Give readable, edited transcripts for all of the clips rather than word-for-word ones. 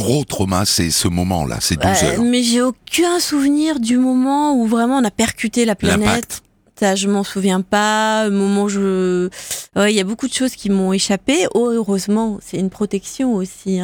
gros trauma, c'est ce moment-là, ces 12 heures. Mais j'ai aucun souvenir du moment où vraiment on a percuté la planète. L'impact. Ça, je m'en souviens pas. Le moment où il y a beaucoup de choses qui m'ont échappé. Oh, heureusement, c'est une protection aussi.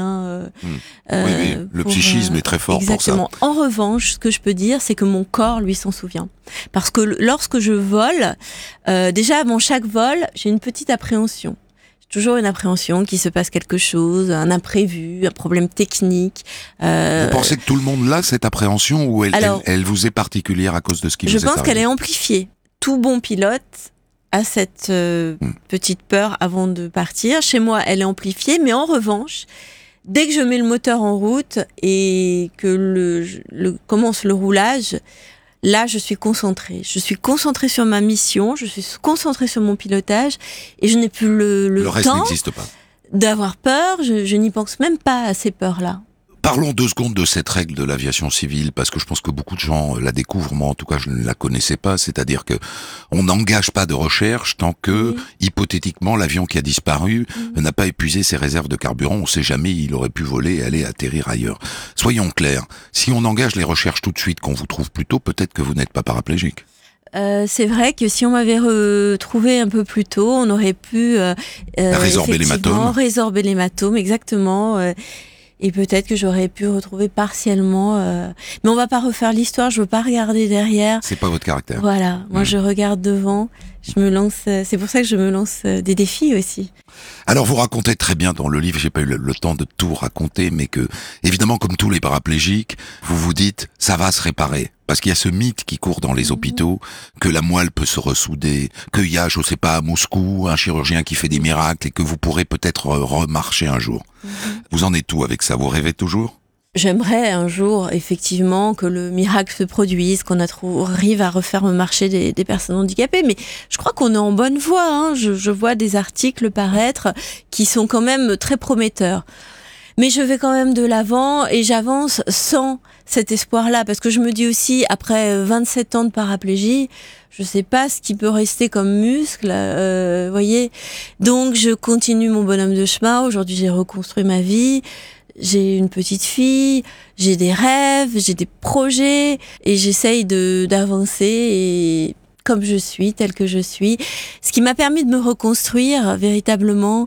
Oui, le psychisme est très fort exactement. pour ça. En revanche, ce que je peux dire, c'est que mon corps, lui, s'en souvient. Parce que lorsque je vole, déjà avant chaque vol, j'ai une petite appréhension. Toujours une appréhension qu'il se passe quelque chose, un imprévu, un problème technique. Vous pensez que tout le monde l'a, cette appréhension, ou elle vous est particulière à cause de ce qui vous est arrivé? Je pense qu'elle est amplifiée. Tout bon pilote a cette petite peur avant de partir. Chez moi, elle est amplifiée, mais en revanche, dès que je mets le moteur en route et que commence le roulage, là, je suis concentrée. Je suis concentrée sur ma mission, je suis concentrée sur mon pilotage et je n'ai plus le reste temps n'existe pas. D'avoir peur. Je n'y pense même pas à ces peurs-là. Parlons 2 secondes de cette règle de l'aviation civile, parce que je pense que beaucoup de gens la découvrent. Moi, en tout cas, je ne la connaissais pas. C'est-à-dire que on n'engage pas de recherche tant que, hypothétiquement, l'avion qui a disparu n'a pas épuisé ses réserves de carburant. On ne sait jamais, il aurait pu voler et aller atterrir ailleurs. Soyons clairs. Si on engage les recherches tout de suite, qu'on vous trouve plus tôt, peut-être que vous n'êtes pas paraplégique. C'est vrai que si on m'avait retrouvé un peu plus tôt, on aurait pu résorber l'hématome. Résorber l'hématome, exactement. Et peut-être que j'aurais pu retrouver partiellement. Mais on va pas refaire l'histoire. Je veux pas regarder derrière. C'est pas votre caractère. Voilà. Moi, je regarde devant. Je me lance. C'est pour ça que je me lance des défis aussi. Alors vous racontez très bien dans le livre, j'ai pas eu le temps de tout raconter, mais que, évidemment, comme tous les paraplégiques, vous vous dites, ça va se réparer. Parce qu'il y a ce mythe qui court dans les hôpitaux, que la moelle peut se ressouder, qu'il y a, je sais pas, à Moscou, un chirurgien qui fait des miracles et que vous pourrez peut-être remarcher un jour. Vous en êtes où avec ça? Vous rêvez toujours? J'aimerais un jour, effectivement, que le miracle se produise, qu'on arrive à refaire marcher des personnes handicapées. Mais je crois qu'on est en bonne voie. Hein. Je vois des articles paraître qui sont quand même très prometteurs. Mais je vais quand même de l'avant et j'avance sans cet espoir-là. Parce que je me dis aussi, après 27 ans de paraplégie, je sais pas ce qui peut rester comme muscle, voyez. Donc je continue mon bonhomme de chemin. Aujourd'hui, j'ai reconstruit ma vie. J'ai une petite fille, j'ai des rêves, j'ai des projets et j'essaye d'avancer et comme je suis, telle que je suis. Ce qui m'a permis de me reconstruire véritablement,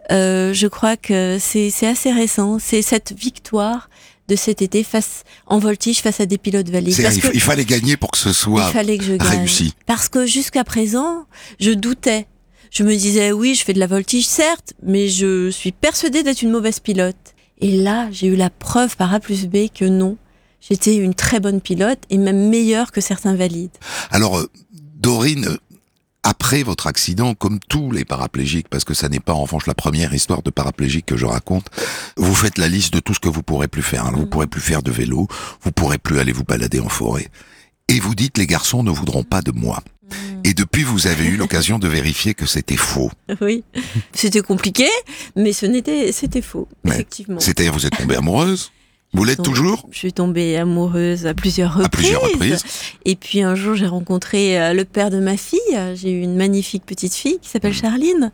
je crois que c'est assez récent. C'est cette victoire de cet été en voltige face à des pilotes valides. Il fallait gagner pour que ce soit réussi. Parce que jusqu'à présent, je doutais. Je me disais, oui, je fais de la voltige, certes, mais je suis persuadée d'être une mauvaise pilote. Et là, j'ai eu la preuve par A plus B que non, j'étais une très bonne pilote et même meilleure que certains valides. Alors, Dorine, après votre accident, comme tous les paraplégiques, parce que ça n'est pas en revanche la première histoire de paraplégique que je raconte, vous faites la liste de tout ce que vous pourrez plus faire. Vous pourrez plus faire de vélo, vous pourrez plus aller vous balader en forêt. Et vous dites, les garçons ne voudront pas de moi. Et depuis, vous avez eu l'occasion de vérifier que c'était faux. Oui, c'était compliqué, mais c'était faux, effectivement. C'est-à-dire, vous êtes tombée amoureuse? Vous l'êtes toujours? Je suis tombée amoureuse à plusieurs reprises. Et puis un jour, j'ai rencontré le père de ma fille. J'ai eu une magnifique petite fille qui s'appelle Charline.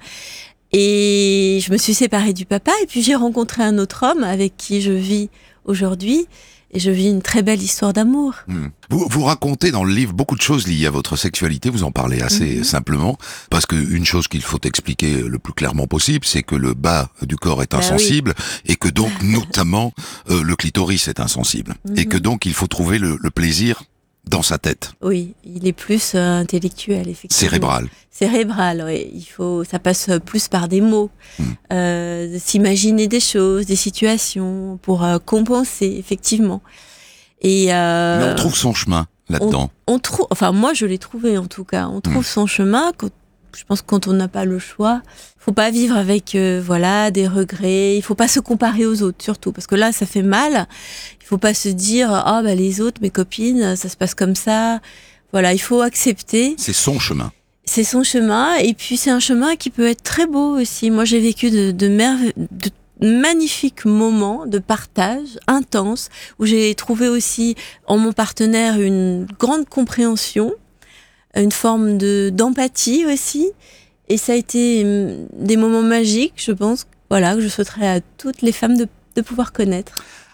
Et je me suis séparée du papa. Et puis j'ai rencontré un autre homme avec qui je vis aujourd'hui. Et je vis une très belle histoire d'amour. Vous racontez dans le livre beaucoup de choses liées à votre sexualité, vous en parlez assez simplement, parce qu'une chose qu'il faut expliquer le plus clairement possible, c'est que le bas du corps est insensible, et que donc, notamment, le clitoris est insensible. Et que donc, il faut trouver le plaisir dans sa tête. Oui, il est plus intellectuel, effectivement. Cérébral, oui. Ça passe plus par des mots. S'imaginer des choses, des situations, pour compenser, effectivement. Mais on trouve son chemin là-dedans. Moi, je l'ai trouvé, en tout cas. On trouve son chemin. Je pense que quand on n'a pas le choix, faut pas vivre avec des regrets. Il faut pas se comparer aux autres, surtout, parce que là, ça fait mal. Il faut pas se dire les autres, mes copines, ça se passe comme ça. Voilà, il faut accepter. C'est son chemin. C'est son chemin, et puis c'est un chemin qui peut être très beau aussi. Moi, j'ai vécu de magnifiques moments de partage intense, où j'ai trouvé aussi en mon partenaire une grande compréhension, une forme d'empathie aussi, et ça a été des moments magiques, je pense, que je souhaiterais à toutes les femmes de pouvoir connaître.